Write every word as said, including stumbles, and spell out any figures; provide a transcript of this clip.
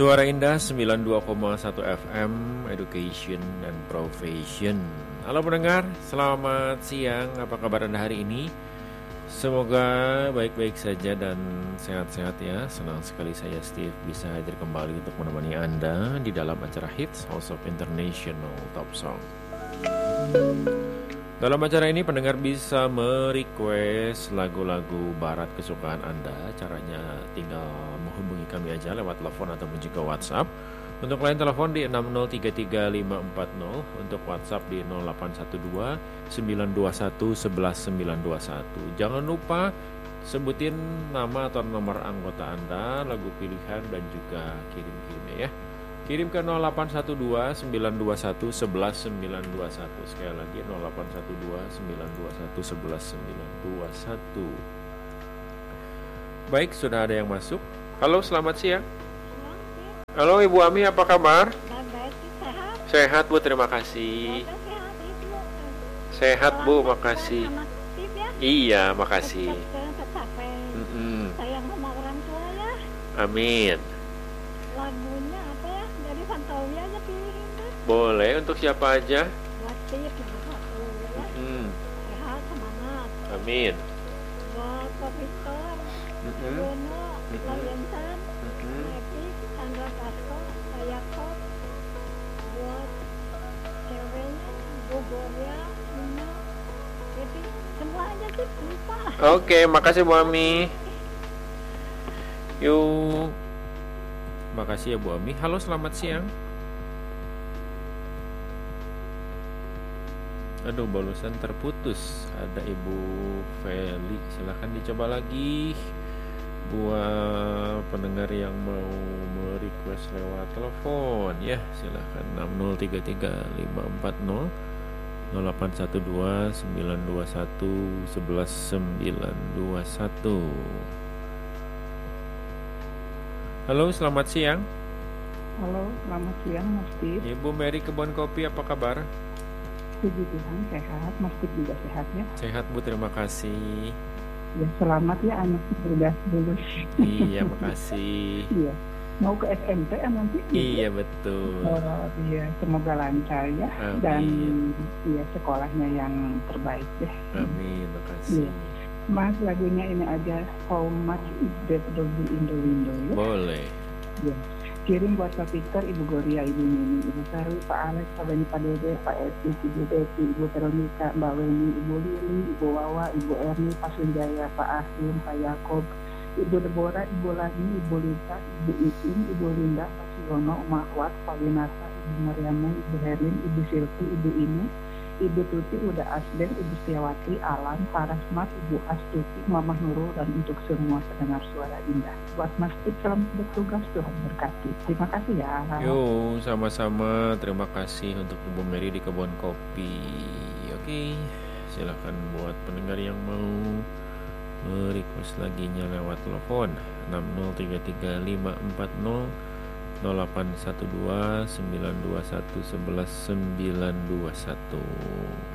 Suara Indah sembilan puluh dua koma satu F M, Education and Profession. Halo pendengar, selamat siang. Apa kabar Anda hari ini? Semoga baik-baik saja dan sehat-sehat ya. Senang sekali saya Steve bisa hadir kembali untuk menemani Anda di dalam acara Hits House of International Top Song. Dalam acara ini pendengar bisa merequest lagu-lagu barat kesukaan Anda. Caranya tinggal menghubungi kami aja lewat telepon ataupun juga WhatsApp. Untuk line telepon di enam nol tiga tiga lima empat nol, untuk WhatsApp di nol delapan satu dua sembilan dua satu satu satu sembilan dua satu. Jangan lupa sebutin nama atau nomor anggota Anda, lagu pilihan dan juga kirim-kirimnya ya. Kirim ke nol delapan satu dua sembilan dua satu satu satu sembilan dua satu. Sekali lagi nol delapan satu dua sembilan dua satu satu satu sembilan dua satu. Baik, sudah ada yang masuk. Halo, selamat siang. Halo Ibu Ami, apa kabar? Baik, sehat. Sehat Bu, terima kasih. Sehat, Ibu. Sehat Bu, makasih. Ya? Iya, makasih. Mm-mm. Sayang sama orang tua ya. Amin. Lagunya apa ya? Dari Fantawi aja pilihin deh. Boleh, untuk siapa aja? Buat Steve juga ya. Mm-mm. Sehat, semangat. Amin. Buat Pak Victor, Mm-mm. Bono, Mm-mm. Layensan, Mm-mm. Epi, Sandra Kasko, Yakob. Buat ceweknya, Bu Gloria, Nina, Epi, semua aja sih lupa. Oke, makasih Bu Ami. Yuk. Makasih ya Bu Ami. Halo, selamat siang. Aduh, barusan terputus. Ada Ibu Feli. Silahkan dicoba lagi. Buat pendengar yang mau merequest lewat telepon ya, silahkan enam nol tiga tiga lima empat nol nol delapan satu dua sembilan dua satu satu satu sembilan dua satu. Halo, selamat siang. Halo, selamat siang Mas Steve. Ibu Mary Kebon Kopi, apa kabar? Puji Tuhan sehat, Mas Steve juga sehat ya. Sehat Bu, terima kasih. Ya selamat ya anaknya sudah lulus. Iya, makasih. Iya, mau ke S M P kan nanti? Iya betul. Oh, iya, semoga lancar ya. Amin. Dan iya sekolahnya yang terbaik ya. Amin, makasih. Iya. Mas, lagunya ini aja, How Much Is That Doggy in the Window ya. Boleh. Ya. Kirim buat Pak Victor, Ibu Gloria, Ibu Nini, Ibu Sarwi, Pak Alex, Pak Beni, Pak Dede, Pak Eti, Ibu Betty, Ibu Veronica, Mbak Weni, Ibu Lili, Ibu Wawa, Ibu Erni, Pak Sunjaya, Pak Asim, Pak Yakob, Ibu Deborah, Ibu Lani, Ibu Lita, Ibu Isin, Ibu Linda, Pak Siono, Mak Wat, Pak Winasa, Ibu Mariamen, Ibu Herlin, Ibu Silvi, Ibu Ini, Ibu Tuti, Uda Asden, Ibu Setiawati, Alan, Parasmat, Ibu Astuti, Mama Nurul, dan untuk semua pendengar suara indah. Buat Mas Tip, selamat bertugas, Tuhan berkati. Terima kasih ya. Yo, sama-sama. Terima kasih untuk Ibu Mary di Kebun Kopi. Oke, silakan buat pendengar yang mau merequest laginya lewat telepon enam nol tiga tiga lima empat nol nol delapan satu dua sembilan dua satu satu satu sembilan dua satu.